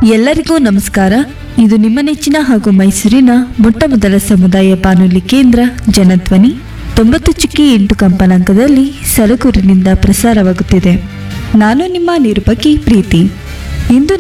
ಎಲ್ಲರಿಗೂ ನಮಸ್ಕಾರ. ಇದು ನಿಮ್ಮ ನೆಚ್ಚಿನ ಹಾಗೂ ಮೈಸೂರಿನ ಮೊಟ್ಟಮೊದಲ ಸಮುದಾಯ ಬಾನುಲಿ ಕೇಂದ್ರ ಜನಧ್ವನಿ 90.8 ಕಂಪನಾಂಕದಲ್ಲಿ ಸಲಕೂರಿನಿಂದ ಪ್ರಸಾರವಾಗುತ್ತಿದೆ. ನಾನು ನಿಮ್ಮ ನಿರೂಪಕಿ ಪ್ರೀತಿ. ಇಂದು